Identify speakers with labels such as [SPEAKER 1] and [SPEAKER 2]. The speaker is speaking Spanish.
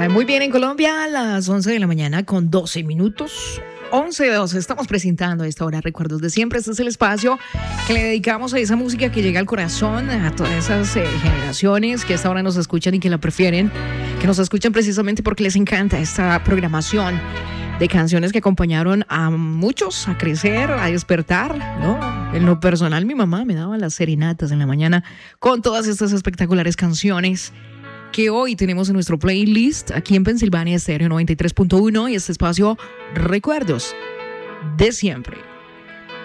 [SPEAKER 1] Muy bien, en Colombia a las 11 de la mañana con 12 minutos. 11:12, estamos presentando a esta hora Recuerdos de Siempre. Este es el espacio que le dedicamos a esa música que llega al corazón, a todas esas generaciones que a esta hora nos escuchan y que la prefieren, que nos escuchan precisamente porque les encanta esta programación de canciones que acompañaron a muchos a crecer, a despertar, ¿no? En lo personal, mi mamá me daba las serenatas en la mañana con todas estas espectaculares canciones que hoy tenemos en nuestro playlist aquí en Pensilvania Estéreo 93.1 y este espacio Recuerdos de Siempre.